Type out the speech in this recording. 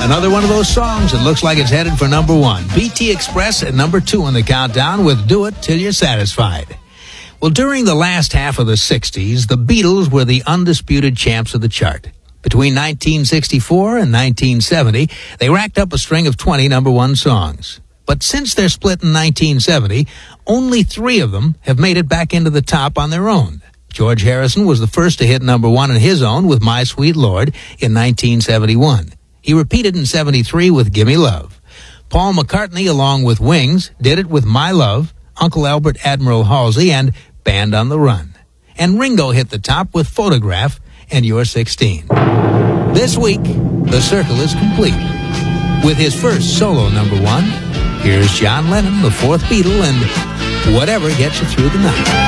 Another one of those songs that looks like it's headed for number one. BT Express at number 2 on the countdown with Do It Till You're Satisfied. Well, during the last half of the 60s, the Beatles were the undisputed champs of the chart. Between 1964 and 1970, they racked up a string of 20 number one songs. But since their split in 1970, only 3 of them have made it back into the top on their own. George Harrison was the first to hit number one on his own with My Sweet Lord in 1971. He repeated in 73 with Gimme Love. Paul McCartney, along with Wings, did it with My Love, Uncle Albert Admiral Halsey, and Band on the Run. And Ringo hit the top with Photograph and You're 16. This week, the circle is complete. With his first solo number one, here's John Lennon, the 4th Beatle, and Whatever Gets You Through the Night.